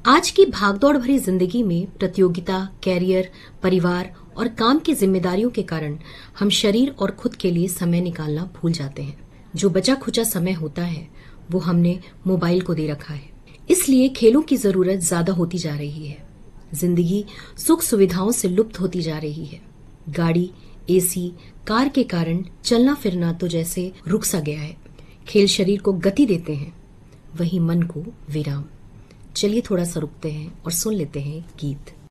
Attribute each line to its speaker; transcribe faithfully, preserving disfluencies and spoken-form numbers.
Speaker 1: आज की भागदौड़ भरी जिंदगी में प्रतियोगिता, कैरियर, परिवार और काम की जिम्मेदारियों के कारण हम शरीर और खुद के लिए समय निकालना भूल जाते हैं। जो बचा खुचा समय होता है वो हमने मोबाइल को दे रखा है। इसलिए खेलों की जरूरत ज्यादा होती जा रही है। जिंदगी सुख सुविधाओं से लुप्त होती जा रही है। गाड़ी, एसी, कार के कारण चलना फिरना तो जैसे रुक सा गया है। खेल शरीर को गति देते हैं, वही मन को विराम। चलिए थोड़ा सा रुकते हैं और सुन लेते हैं गीत।